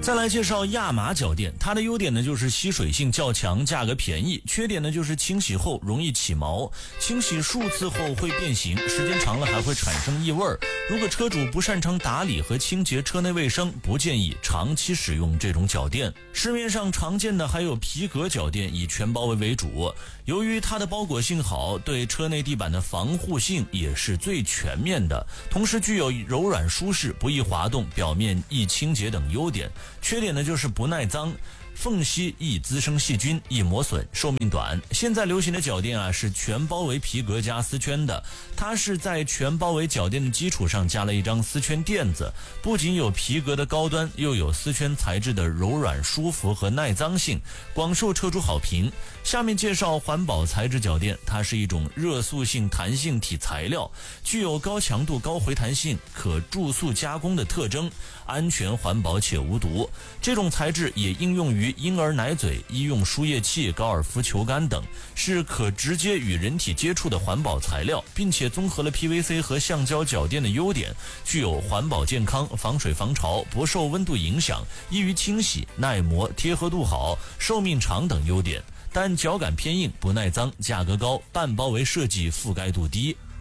再来介绍亚麻脚垫，它的优点呢就是吸水性较强，价格便宜，缺点呢就是清洗后容易起毛，清洗数次后会变形，时间长了还会产生异味。如果车主不擅长打理和清洁车内卫生，不建议长期使用这种脚垫。市面上常见的还有皮革脚垫，以全包围为主，由于它的包裹性好，对车内地板的防护性也是最全面的，同时具有柔软舒适、不易滑动、表面易清洁等优点。缺点呢就是不耐脏，缝隙易滋生细菌，易磨损，寿命短。现在流行的脚垫啊是全包围皮革加丝圈的，它是在全包围脚垫的基础上加了一张丝圈垫子，不仅有皮革的高端，又有丝圈材质的柔软舒服和耐脏性，广受车主好评。下面介绍环保材质脚垫，它是一种热塑性弹性体材料，具有高强度、高回弹性、可注塑加工的特征，安全环保且无毒。这种材质也应用于婴儿奶嘴、医用输液器、高尔夫球杆等，是可直接与人体接触的环保材料，并且综合了 PVC 和橡胶脚垫的优点，具有环保健康、防水防潮、不受温度影响、易于清洗、耐磨、贴合度好、寿命长等优点，但脚感偏硬、不耐脏、价格高，半包围设计覆盖度低。